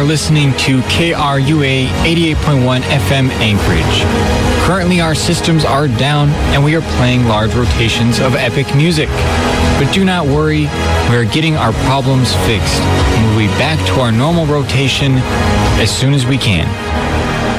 listening to KRUA 88.1 FM Anchorage. Currently, our systems are down and we are playing large rotations of epic music. But do not worry, we are getting our problems fixed. And we'll be back to our normal rotation as soon as we can.